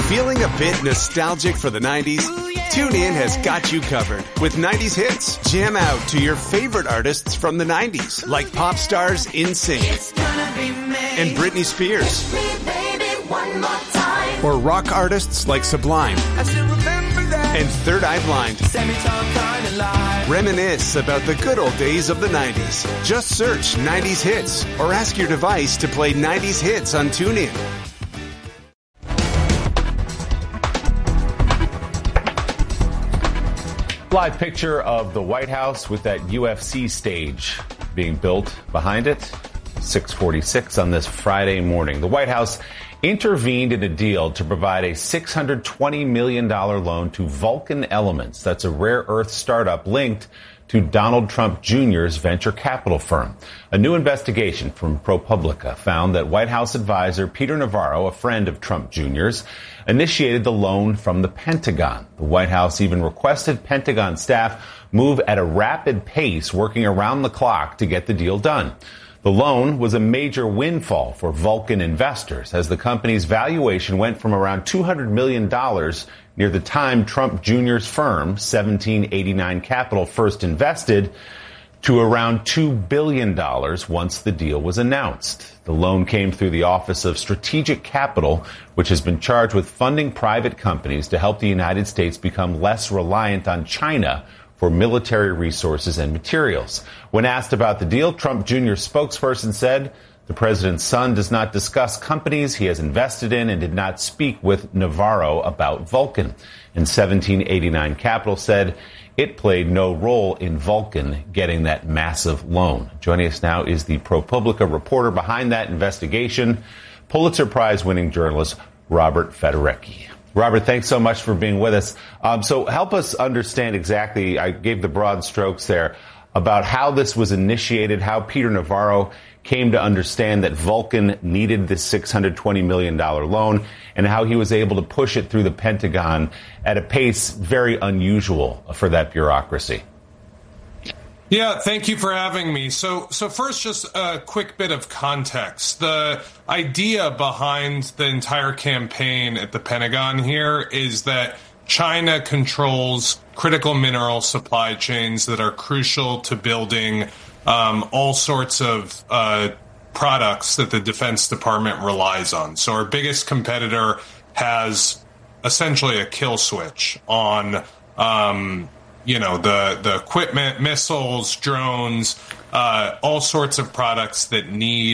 Feeling a bit nostalgic for the 90s? TuneIn has got you covered with 90s hits. Jam out to your favorite artists from the 90s, like pop stars NSYNC and Britney Spears. Or rock artists like Sublime and Third Eye Blind. Reminisce about the good old days of the 90s. Just search 90s hits or ask your device to play 90s hits on TuneIn. Live picture of the White House with that UFC stage being built behind it. 6:46 on this Friday morning. The White House intervened in a deal to provide a $620 million loan to Vulcan Elements. That's a rare earth startup linked to Donald Trump Jr.'s venture capital firm. A new investigation from ProPublica found that White House advisor Peter Navarro, a friend of Trump Jr.'s, initiated the loan from the Pentagon. The White House even requested Pentagon staff move at a rapid pace, working around the clock to get the deal done. The loan was a major windfall for Vulcan investors, as the company's valuation went from around $200 million near the time Trump Jr.'s firm, 1789 Capital, first invested, to around $2 billion once the deal was announced. The loan came through the Office of Strategic Capital, which has been charged with funding private companies to help the United States become less reliant on China for military resources and materials. When asked about the deal, Trump Jr. spokesperson said the president's son does not discuss companies he has invested in and did not speak with Navarro about Vulcan. And 1789 Capital said it played no role in Vulcan getting that massive loan. Joining us now is the ProPublica reporter behind that investigation, Pulitzer Prize-winning journalist Robert Federecki. Robert, thanks so much for being with us. So help us understand exactly, I gave the broad strokes there, about how this was initiated, how Peter Navarro came to understand that Vulcan needed this $620 million loan, and how he was able to push it through the Pentagon at a pace very unusual for that bureaucracy. Yeah, thank you for having me. So first, just a quick bit of context. The idea behind the entire campaign at the Pentagon here is that China controls critical mineral supply chains that are crucial to building all sorts of products that the Defense Department relies on. So our biggest competitor has essentially a kill switch on the equipment, missiles, drones, all sorts of products that need